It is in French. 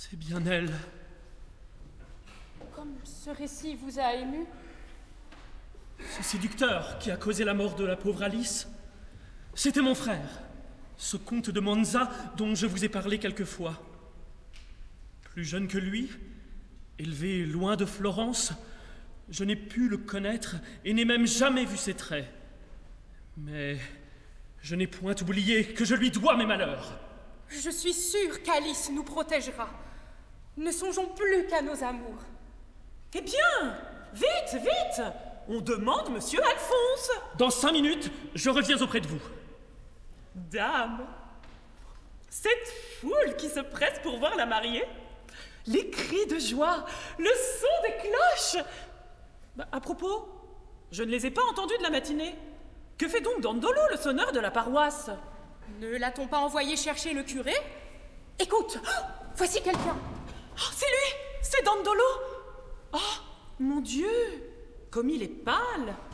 C'est bien elle. Comme ce récit vous a ému. Ce séducteur qui a causé la mort de la pauvre Alice, c'était mon frère, ce comte de Monza dont je vous ai parlé quelquefois. Plus jeune que lui, élevé loin de Florence, je n'ai pu le connaître et n'ai même jamais vu ses traits. Mais je n'ai point oublié que je lui dois mes malheurs. Je suis sûre qu'Alice nous protégera. Ne songeons plus qu'à nos amours. Eh bien, vite, vite! On demande Monsieur Alphonse! Dans 5 minutes, je reviens auprès de vous. Dame, cette foule qui se presse pour voir la mariée, les cris de joie, le son des cloches. À propos, je ne les ai pas entendus de la matinée. Que fait donc Dandolo, le sonneur de la paroisse? Ne l'a-t-on pas envoyé chercher le curé? Écoute, voici quelqu'un. Oh, c'est lui! C'est Dandolo! Oh, mon Dieu! Comme il est pâle!